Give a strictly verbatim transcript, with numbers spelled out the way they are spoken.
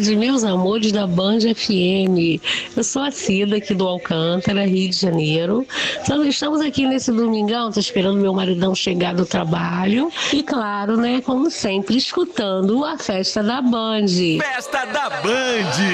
tarde, meus amores da Band F M. Eu sou a Cida aqui do Alcântara, Rio de Janeiro. Então, estamos aqui nesse domingão, tô esperando meu maridão chegar do trabalho. E claro, né, como sempre, escutando a festa da Band. Festa da Band!